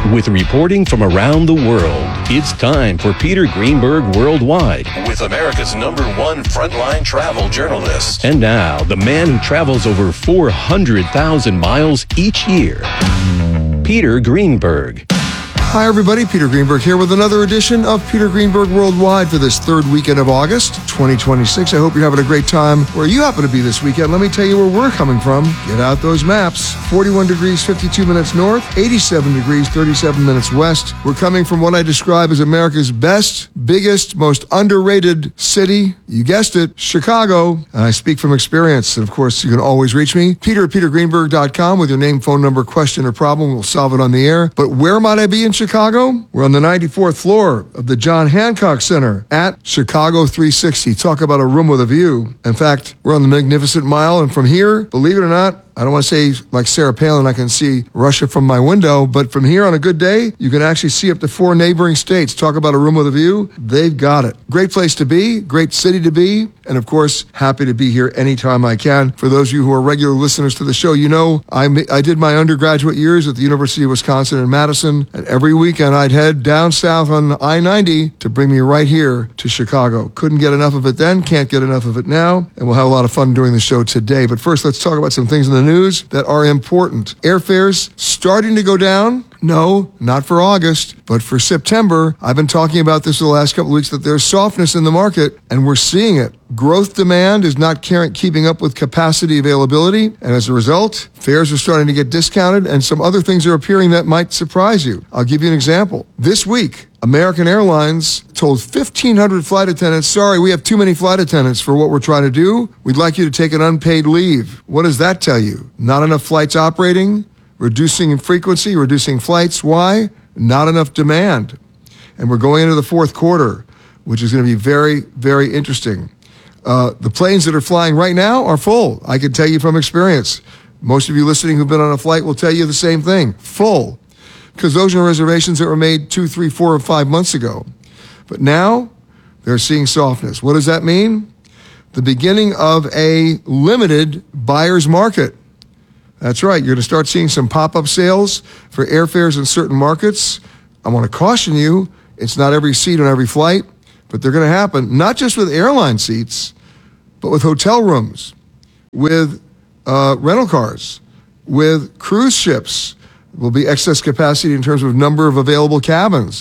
With reporting from around the world, it's time for Peter Greenberg Worldwide with America's #1 frontline travel journalist. And now, the man who travels over 400,000 miles each year, Peter Greenberg. Hi, everybody. Peter Greenberg here with another edition of Peter Greenberg Worldwide for this third weekend of August 2026. I hope you're having a great time where you happen to be this weekend. Let me tell you where we're coming from. Get out those maps. 41 degrees, 52 minutes north, 87 degrees, 37 minutes west. We're coming from what I describe as America's best, biggest, most underrated city. You guessed it, Chicago. And I speak from experience. And of course, you can always reach me, Peter at petergreenberg.com with your name, phone number, question, or problem. We'll solve it on the air. But where might I be in Chicago? We're on the 94th floor of the John Hancock Center at Chicago 360. Talk about a room with a view. In fact, we're on the Magnificent Mile, and from here, believe it or not, I don't want to say like Sarah Palin, I can see Russia from my window, but from here on a good day, you can actually see up to 4 neighboring states. Talk about a room with a view. They've got it. Great place to be, great city to be, and of course, happy to be here anytime I can. For those of you who are regular listeners to the show, you know I did my undergraduate years at the University of Wisconsin in Madison, and every weekend I'd head down south on I-90 to bring me right here to Chicago. Couldn't get enough of it then, can't get enough of it now, and we'll have a lot of fun doing the show today. But first, let's talk about some things in the news that are important. Airfares starting to go down. No, not for August, but for September. I've been talking about this for the last couple of weeks, that there's softness in the market, and we're seeing it. Growth demand is not keeping up with capacity availability, and as a result, fares are starting to get discounted, and some other things are appearing that might surprise you. I'll give you an example. This week, American Airlines told 1,500 flight attendants, sorry, we have too many flight attendants for what we're trying to do. We'd like you to take an unpaid leave. What does that tell you? Not enough flights operating, reducing in frequency, reducing flights. Why? Not enough demand. And we're going into the fourth quarter, which is going to be very, very interesting. The planes that are flying right now are full. I can tell you from experience. Most of you listening who've been on a flight will tell you the same thing. Full. Because those are reservations that were made 2, 3, 4, or 5 months ago. But now they're seeing softness. What does that mean? The beginning of a limited buyer's market. That's right. You're going to start seeing some pop-up sales for airfares in certain markets. I want to caution you, it's not every seat on every flight, but they're going to happen, not just with airline seats, but with hotel rooms, with rental cars, with cruise ships. Will be excess capacity in terms of number of available cabins.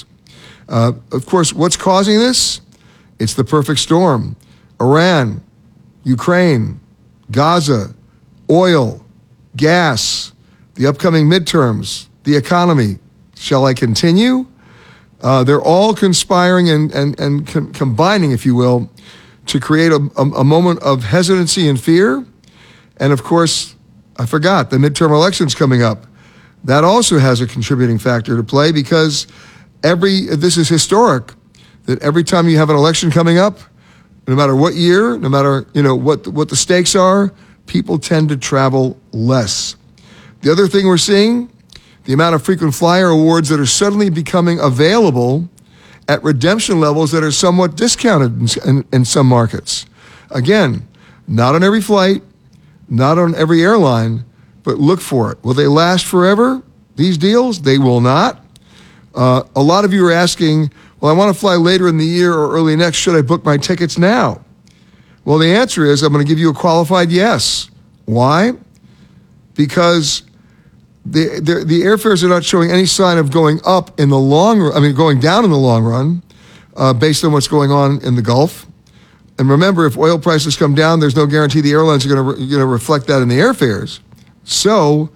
Of course, what's causing this? It's the perfect storm. Iran, Ukraine, Gaza, oil, gas, the upcoming midterms, the economy. Shall I continue? They're all conspiring and combining, if you will, to create a moment of hesitancy and fear. And of course, I forgot, the midterm elections coming up. That also has a contributing factor to play, because this is historic, that every time you have an election coming up, no matter what year, no matter what the stakes are, people tend to travel less. The other thing we're seeing, the amount of frequent flyer awards that are suddenly becoming available at redemption levels that are somewhat discounted in some markets. Again, not on every flight, not on every airline, but look for it. Will they last forever, these deals? They will not. A lot of you are asking, well, I want to fly later in the year or early next. Should I book my tickets now? Well, the answer is I'm going to give you a qualified yes. Why? Because the airfares are not showing any sign of going up in the long run, going down in the long run, based on what's going on in the Gulf. And remember, if oil prices come down, there's no guarantee the airlines are going to reflect that in the airfares. So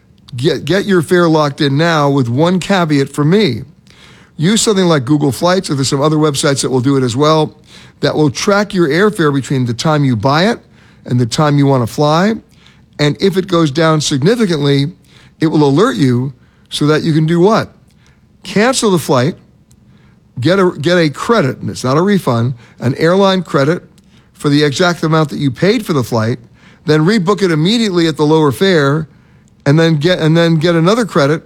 get your fare locked in now with one caveat from me. Use something like Google Flights, or there's some other websites that will do it as well, that will track your airfare between the time you buy it and the time you want to fly. And if it goes down significantly, it will alert you so that you can do what? Cancel the flight, get a credit, and it's not a refund, an airline credit for the exact amount that you paid for the flight, then rebook it immediately at the lower fare, and then get another credit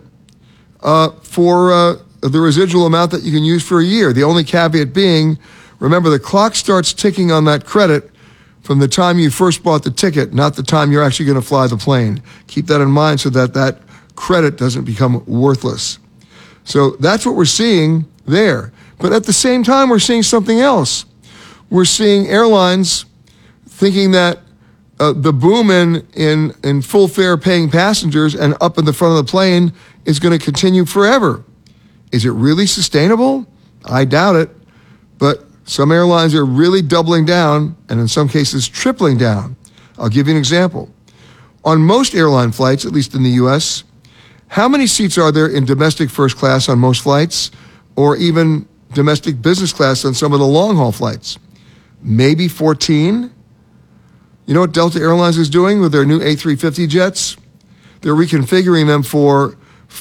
for the residual amount that you can use for a year. The only caveat being, remember, the clock starts ticking on that credit from the time you first bought the ticket, not the time you're actually going to fly the plane. Keep that in mind so that credit doesn't become worthless. So that's what we're seeing there. But at the same time, we're seeing something else. We're seeing airlines thinking that the boom in full fare paying passengers and up in the front of the plane is going to continue forever. Is it really sustainable? I doubt it. But some airlines are really doubling down and in some cases tripling down. I'll give you an example. On most airline flights, at least in the U.S., how many seats are there in domestic first class on most flights, or even domestic business class on some of the long-haul flights? Maybe 14? You know what Delta Airlines is doing with their new A350 jets? They're reconfiguring them for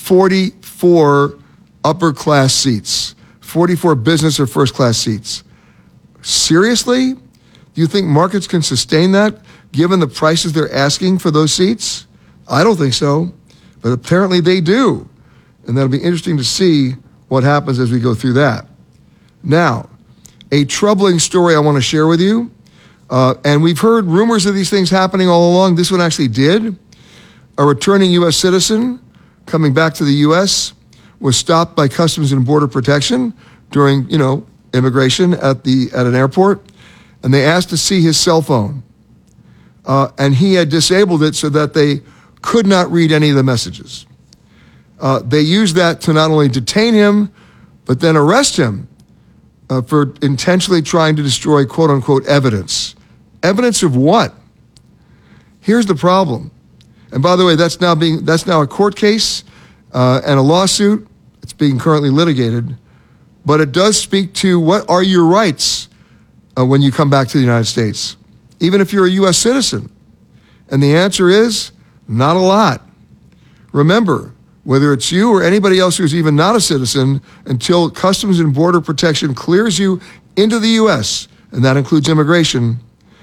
44 upper-class seats, 44 business or first-class seats. Seriously? Do you think markets can sustain that, given the prices they're asking for those seats? I don't think so. But apparently they do. And that'll be interesting to see what happens as we go through that. Now, a troubling story I want to share with you. And we've heard rumors of these things happening all along. This one actually did. A returning U.S. citizen coming back to the U.S. was stopped by Customs and Border Protection during, immigration at an airport. And they asked to see his cell phone. And he had disabled it so that they could not read any of the messages. They used that to not only detain him, but then arrest him for intentionally trying to destroy quote-unquote evidence. Evidence of what? Here's the problem. And by the way, that's now a court case and a lawsuit. It's being currently litigated. But it does speak to what are your rights when you come back to the United States, even if you're a U.S. citizen. And the answer is not a lot. Remember, whether it's you or anybody else who's even not a citizen, until Customs and Border Protection clears you into the U.S., and that includes immigration,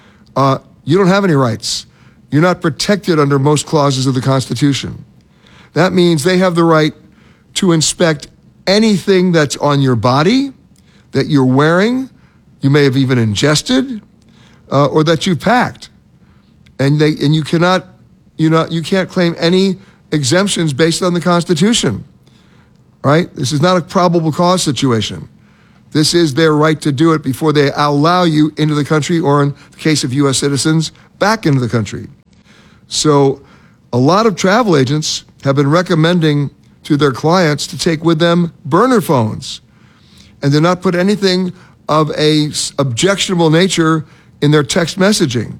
you don't have any rights. You're not protected under most clauses of the Constitution. That means they have the right to inspect anything that's on your body, that you're wearing, you may have even ingested, or that you've packed. And you can't claim any exemptions based on the Constitution, right? This is not a probable cause situation. This is their right to do it before they allow you into the country, or in the case of U.S. citizens, back into the country. So a lot of travel agents have been recommending to their clients to take with them burner phones and to not put anything of a objectionable nature in their text messaging.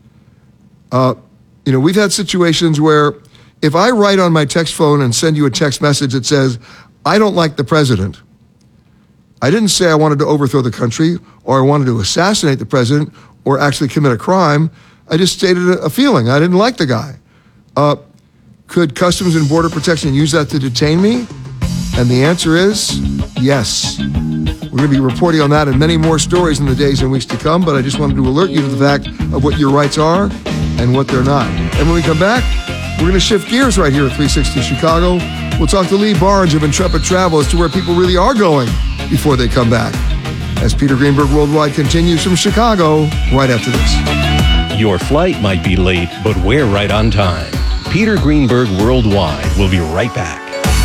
We've had situations where if I write on my text phone and send you a text message that says, I don't like the president, I didn't say I wanted to overthrow the country or I wanted to assassinate the president or actually commit a crime. I just stated a feeling. I didn't like the guy. Could Customs and Border Protection use that to detain me? And the answer is yes. We're going to be reporting on that and many more stories in the days and weeks to come, but I just wanted to alert you to the fact of what your rights are and what they're not. And when we come back, we're going to shift gears right here at 360 Chicago. We'll talk to Lee Barnes of Intrepid Travel as to where people really are going before they come back. As Peter Greenberg Worldwide continues from Chicago right after this. Your flight might be late, but we're right on time. Peter Greenberg Worldwide will be right back.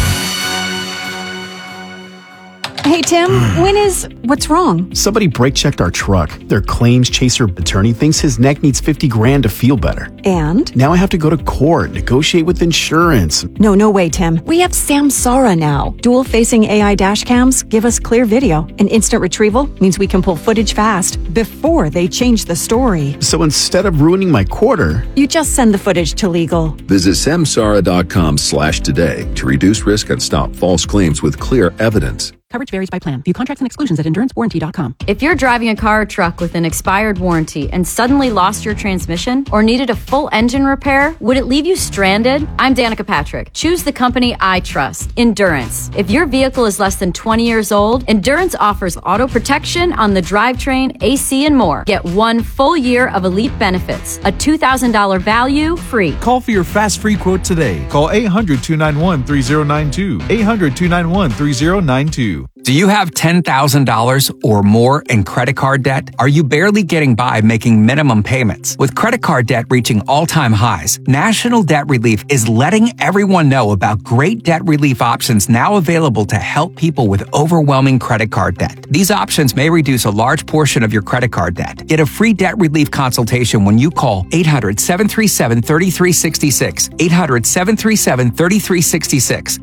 Hey, Tim, what's wrong? Somebody brake checked our truck. Their claims chaser attorney thinks his neck needs $50,000 to feel better. And? Now I have to go to court, negotiate with insurance. No way, Tim. We have Samsara now. Dual-facing AI dash cams give us clear video, and instant retrieval means we can pull footage fast before they change the story. So instead of ruining my quarter, you just send the footage to legal. Visit samsara.com/today to reduce risk and stop false claims with clear evidence. Coverage varies by plan. View contracts and exclusions at endurancewarranty.com. If you're driving a car or truck with an expired warranty and suddenly lost your transmission or needed a full engine repair, would it leave you stranded? I'm Danica Patrick. Choose the company I trust, Endurance. If your vehicle is less than 20 years old, Endurance offers auto protection on the drivetrain, AC, and more. Get 1 full year of elite benefits, a $2,000 value free. Call for your fast free quote today. Call 800-291-3092. 800-291-3092. Do you have $10,000 or more in credit card debt? Are you barely getting by making minimum payments? With credit card debt reaching all-time highs, National Debt Relief is letting everyone know about great debt relief options now available to help people with overwhelming credit card debt. These options may reduce a large portion of your credit card debt. Get a free debt relief consultation when you call 800-737-3366, 800-737-3366,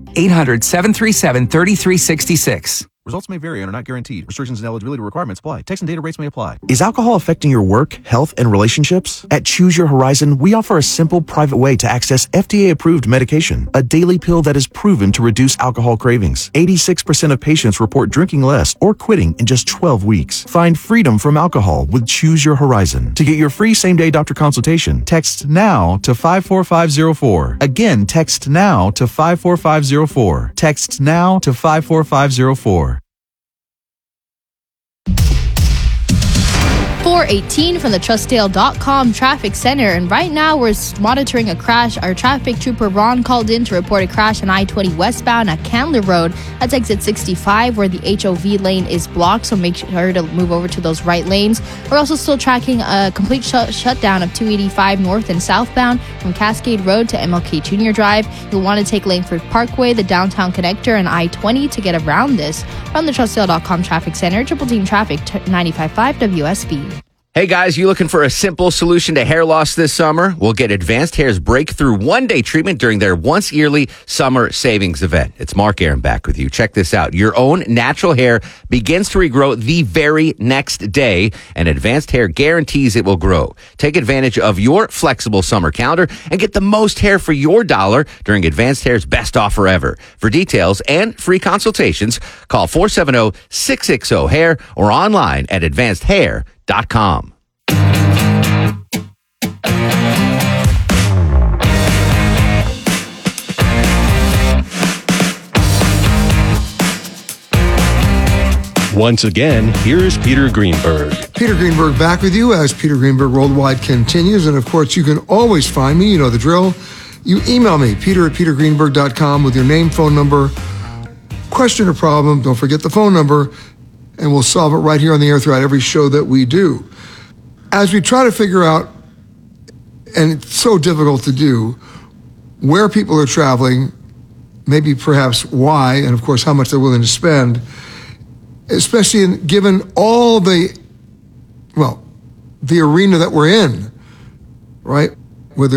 800-737-3366. Results may vary and are not guaranteed. Restrictions and eligibility requirements apply. Text and data rates may apply. Is alcohol affecting your work, health, and relationships? At Choose Your Horizon, we offer a simple, private way to access FDA-approved medication, a daily pill that is proven to reduce alcohol cravings. 86% of patients report drinking less or quitting in just 12 weeks. Find freedom from alcohol with Choose Your Horizon. To get your free same-day doctor consultation, text NOW to 54504. Again, text NOW to 54504. Text NOW to 54504. 418 from the Trustdale.com traffic center, and right now we're monitoring a crash. Our traffic trooper Ron called in to report a crash on I-20 westbound at Candler Road. That's exit 65 where the HOV lane is blocked, so make sure to move over to those right lanes. We're also still tracking a complete shutdown of 285 north and southbound from Cascade Road to MLK Junior Drive. You'll want to take Langford Parkway, the downtown connector, and I-20 to get around this. From the Trustdale.com traffic center, Triple Team Traffic 95.5 WSB. Hey guys, you looking for a simple solution to hair loss this summer? We'll get Advanced Hair's breakthrough one-day treatment during their once-yearly summer savings event. It's Mark Aaron back with you. Check this out. Your own natural hair begins to regrow the very next day, and Advanced Hair guarantees it will grow. Take advantage of your flexible summer calendar and get the most hair for your dollar during Advanced Hair's best offer ever. For details and free consultations, call 470-660-HAIR or online at advancedhair.com. Once again, here's Peter Greenberg. Peter Greenberg back with you as Peter Greenberg Worldwide continues. And of course, you can always find me. You know the drill. You email me, peter@petergreenberg.com with your name, phone number, question or problem. Don't forget the phone number, and we'll solve it right here on the air throughout every show that we do. As we try to figure out, and it's so difficult to do, where people are traveling, maybe perhaps why, and of course how much they're willing to spend, especially given all the arena that we're in, right?